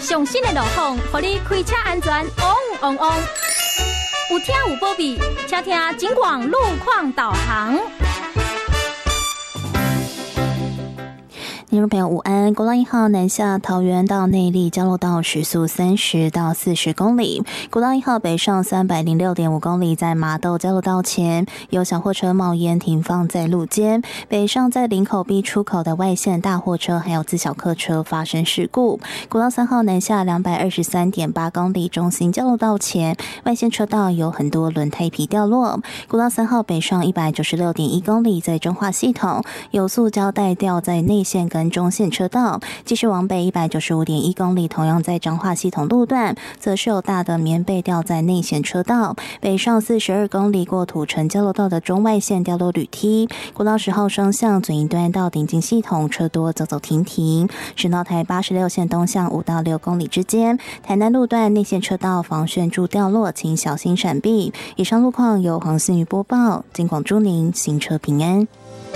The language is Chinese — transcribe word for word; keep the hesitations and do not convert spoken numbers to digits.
上新的路况，让你开车安全旺旺旺。有听有保庇，请听警广路况导航。 听众朋友午安，国道一号南下桃园到内壢交流道时速三十到四十公里，国道一号北上三百零六点五公里，在麻豆交流道前有小货车冒烟停放在路肩，北上在林口 B 出口的外线大货车还有自小客车发生事故。国道三号南下两百二十三点八公里，中心交流道前外线车道有很多轮胎皮掉落。国道三号北上一百九十六点一公里，在中化系统有塑胶带掉在内线跟跟中线车道，继续往北一百九十五点一公里，同样在彰化系统路段，则是有大的棉被掉在内线车道。北上四十二公里过土城交流道的中外线掉落铝梯，国道十号双向左营端到顶进系统车多走走停停。省道台八十六线东向五到六公里之间，台南路段内线车道防旋柱掉落，请小心闪避。以上路况由黄信宇播报，警广朱宁行车平安。